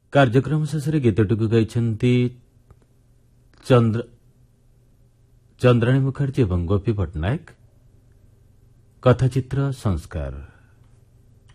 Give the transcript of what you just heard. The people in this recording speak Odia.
କାର୍ଯ୍ୟକ୍ରମ ଶେଷରେ ଗୀତଟିକୁ ଗାଇଛନ୍ତି ଚନ୍ଦ୍ରାଣୀ ମୁଖାର୍ଜୀ ଏବଂ ଗୋପୀ ପଟ୍ଟନାୟକ। କଥାଚିତ୍ର ସଂସ୍କାର।